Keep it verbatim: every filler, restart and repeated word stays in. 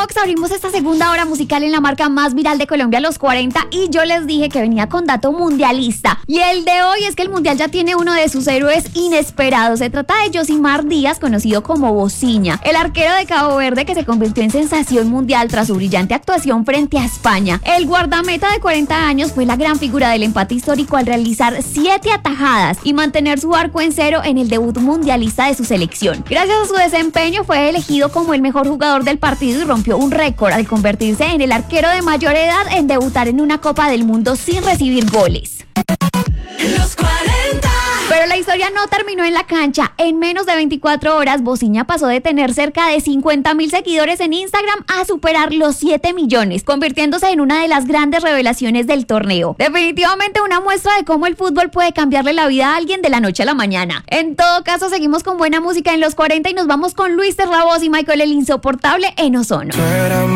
Fox abrimos esta segunda hora musical en la marca más viral de Colombia, Los cuarenta, y yo les dije que venía con dato mundialista. Y el de hoy es que el mundial ya tiene uno de sus héroes inesperados. Se trata de Yosimar Díaz, conocido como Bociña, el arquero de Cabo Verde que se convirtió en sensación mundial tras su brillante actuación frente a España. El guardameta de cuarenta años fue la gran figura del empate histórico al realizar siete atajadas y mantener su arco en cero en el debut mundialista de su selección. Gracias a su desempeño fue elegido como el mejor jugador del partido y rompió un récord al convertirse en el arquero de mayor edad en debutar en una Copa del Mundo sin recibir goles. Los cuarenta. Pero la historia no terminó en la cancha. En menos de veinticuatro horas, Bociña pasó de tener cerca de cincuenta mil seguidores en Instagram a superar los siete millones, convirtiéndose en una de las grandes revelaciones del torneo. Definitivamente una muestra de cómo el fútbol puede cambiarle la vida a alguien de la noche a la mañana. En todo caso, seguimos con buena música en Los cuarenta y nos vamos con Luis Terrabos y Michael el Insoportable en Ozono.